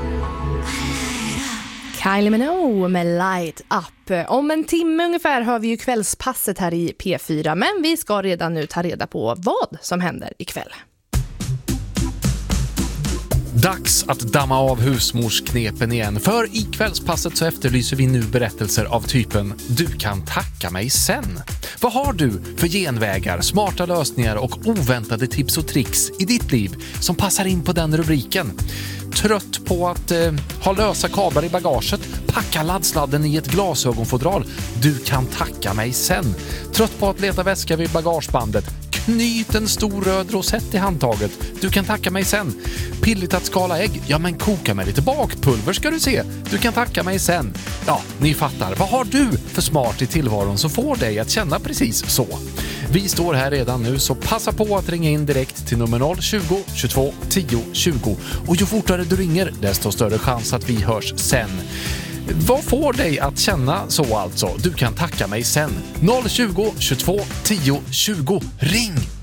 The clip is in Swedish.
Kylie Minogue med Light Up. Om en timme ungefär har vi ju kvällspasset här i P4, men vi ska redan nu ta reda på vad som händer ikväll. Dags att damma av husmorsknepen igen, för i kvällspasset så efterlyser vi nu berättelser av typen "Du kan tacka mig sen". Vad har du för genvägar, smarta lösningar och oväntade tips och tricks i ditt liv som passar in på den rubriken? Trött på att ha lösa kablar i bagaget? Packa laddsladden i ett glasögonfodral? Du kan tacka mig sen. Trött på att leta väska vid bagagebandet? Knyt en stor röd rosett i handtaget. Du kan tacka mig sen. Pilligt att skala ägg? Ja, men koka med lite bakpulver ska du se. Du kan tacka mig sen. Ja, ni fattar. Vad har du för smart i tillvaron som får dig att känna precis så? Vi står här redan nu, så passa på att ringa in direkt till nummer 020 22 10 20. Och ju fortare du ringer, desto större chans att vi hörs sen. Vad får dig att känna så alltså? Du kan tacka mig sen. 020 22 10 20. Ring!